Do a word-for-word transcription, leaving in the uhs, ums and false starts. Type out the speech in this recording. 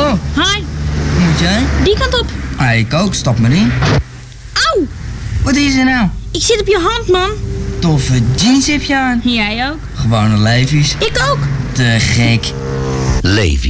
Hallo. Hi. Moet jij? Die kant op. Ah, ik ook. Stap maar in. Auw. Wat is er nou? Ik zit op je hand, man. Toffe jeans heb je aan. Jij ook. Gewone levi's. Ik ook. Te gek. Levi.